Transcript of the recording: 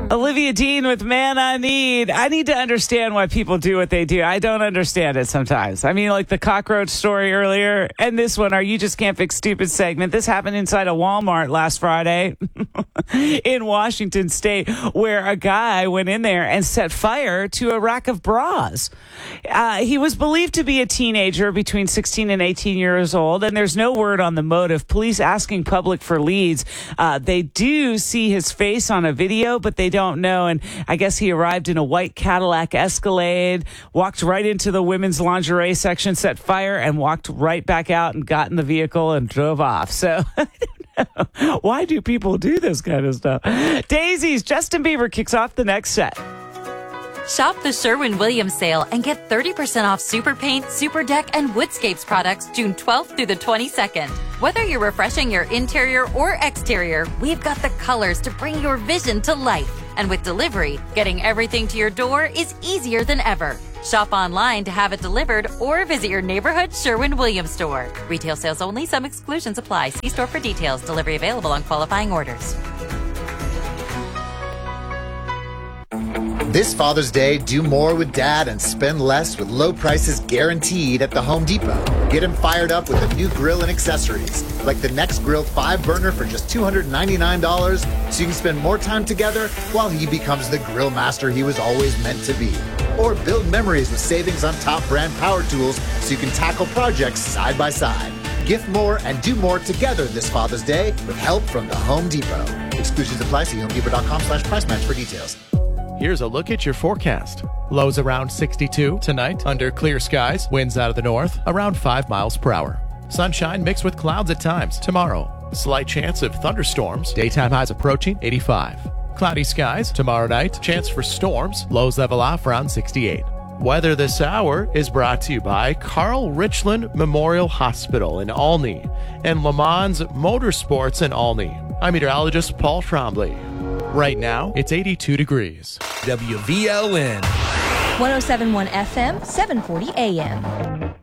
Olivia Dean with Man I Need. I need to understand why people do what they do. I don't understand it sometimes. I mean, like the cockroach story earlier and this one, Are You Just Can't Fix Stupid segment. This happened inside a Walmart last Friday in Washington State, where a guy went in there and set fire to a rack of bras. He was believed to be a teenager between 16 and 18 years old, and there's no word on the motive. Police asking public for leads. They do see his face on a video, but they don't know. And I guess he arrived in a white Cadillac Escalade, walked right into the women's lingerie section, set fire, and walked right back out and got in the vehicle and drove off. So I don't know. Why do people do this kind of stuff? Daisies, Justin Bieber kicks off the next set. Shop the Sherwin-Williams sale and get 30% off Super Paint, Super Deck, and Woodscapes products June 12th through the 22nd. Whether you're refreshing your interior or exterior, we've got the colors to bring your vision to life. And with delivery, getting everything to your door is easier than ever. Shop online to have it delivered or visit your neighborhood Sherwin-Williams store. Retail sales only. Some exclusions apply. See store for details. Delivery available on qualifying orders. This Father's Day, do more with Dad and spend less with low prices guaranteed at the Home Depot. Get him fired up with a new grill and accessories, like the NextGrill 5-burner for just $299, so you can spend more time together while he becomes the grill master he was always meant to be. Or build memories with savings on top brand power tools so you can tackle projects side by side. Gift more and do more together this Father's Day with help from the Home Depot. Exclusions apply. See HomeDepot.com/price match for details. Here's a look at your forecast. Lows around 62 tonight under clear skies. Winds out of the north around 5 miles per hour. Sunshine mixed with clouds at times. Tomorrow, slight chance of thunderstorms. Daytime highs approaching 85. Cloudy skies tomorrow night. Chance for storms. Lows level off around 68. Weather this hour is brought to you by Carl Richland Memorial Hospital in Olney and Le Mans Motorsports in Olney. I'm meteorologist Paul Trombley. Right now, it's 82 degrees. WVLN 107.1 FM, 740 AM.